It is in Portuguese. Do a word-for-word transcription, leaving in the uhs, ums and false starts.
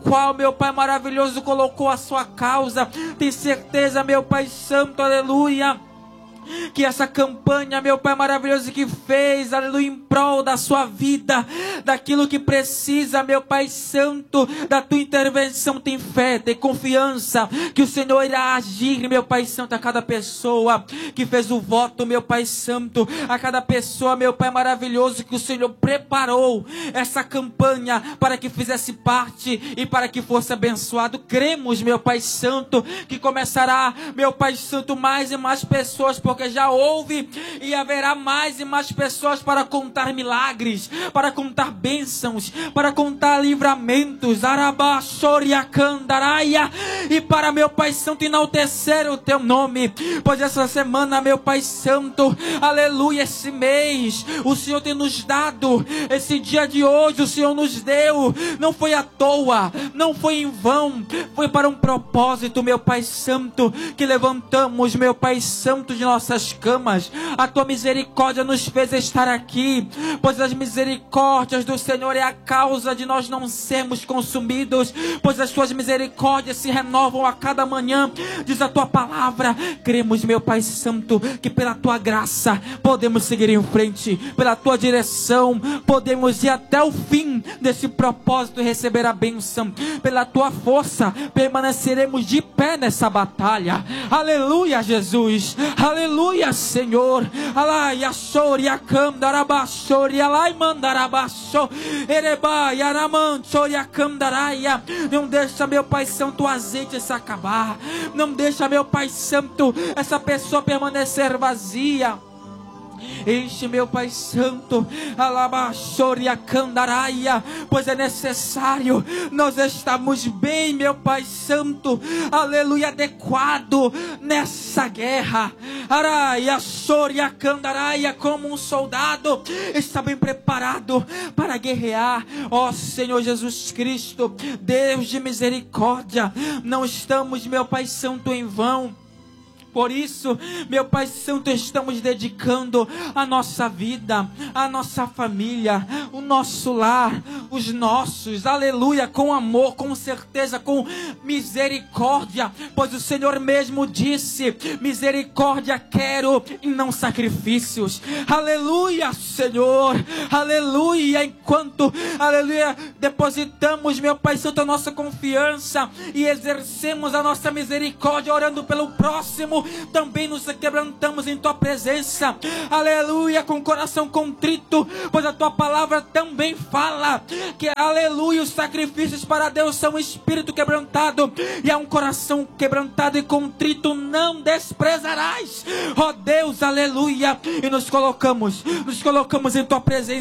qual, meu Pai maravilhoso, colocou a sua causa. Tem certeza, meu Pai santo, aleluia, que essa campanha, meu Pai maravilhoso, que fez, aleluia, em prol da sua vida, daquilo que precisa, meu Pai santo, da tua intervenção, tem fé, tem confiança, que o Senhor irá agir, meu Pai santo, a cada pessoa que fez o voto, meu Pai santo, a cada pessoa, meu Pai maravilhoso, que o Senhor preparou essa campanha para que fizesse parte e para que fosse abençoado. Cremos, meu Pai santo, que começará, meu Pai santo, mais e mais pessoas, porque já houve e haverá mais e mais pessoas para contar milagres, para contar bênçãos, para contar livramentos, Arabachoriacandaraia, e para, meu Pai santo, enaltecer o teu nome, pois essa semana, meu Pai santo, aleluia, esse mês, o Senhor tem nos dado, esse dia de hoje, o Senhor nos deu, não foi à toa, não foi em vão, foi para um propósito, meu Pai santo, que levantamos, meu Pai santo, de nossas camas. A tua misericórdia nos fez estar aqui, pois as misericórdias do Senhor é a causa de nós não sermos consumidos, pois as tuas misericórdias se renovam a cada manhã, diz a tua palavra. Cremos, meu Pai santo, que pela tua graça podemos seguir em frente, pela tua direção podemos ir até o fim desse propósito e receber a bênção. Pela tua força permaneceremos de pé nessa batalha. Aleluia, Jesus, aleluia, Senhor. Alaia soria candarabassoria lai mandarabasso ereba yaraman soria candaraia. Não deixa, meu Pai santo, o azeite se acabar. Não deixa, meu Pai santo, essa pessoa permanecer vazia. Enche, meu Pai santo, alabaxoria candaraia, pois é necessário nós estamos bem, meu Pai santo, aleluia, adequado nessa guerra. Araia soria candaraia, como um soldado está bem preparado para guerrear. Ó Senhor Jesus Cristo, Deus de misericórdia, não estamos, meu Pai santo, em vão. Por isso, meu Pai santo, estamos dedicando a nossa vida, a nossa família, o nosso lar, os nossos, aleluia, com amor, com certeza, com misericórdia, pois o Senhor mesmo disse: misericórdia quero e não sacrifícios. Aleluia, Senhor, aleluia. Enquanto, aleluia, depositamos, meu Pai santo, a nossa confiança e exercemos a nossa misericórdia, orando pelo próximo, também nos quebrantamos em tua presença, aleluia, com coração contrito, pois a tua palavra também fala que, aleluia, os sacrifícios para Deus são um espírito quebrantado, e a um coração quebrantado e contrito não desprezarás, ó Deus, aleluia. E nos colocamos, nos colocamos em tua presença